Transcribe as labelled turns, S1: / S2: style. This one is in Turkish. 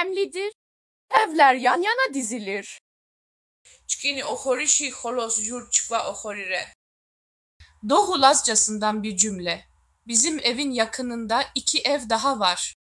S1: önemlidir? Evler yan yana dizilir.
S2: Çkini oxorişi xolos yurçva oxorire.
S3: Doğu Lazcasından bir cümle. Bizim evin yakınında 2 ev daha var.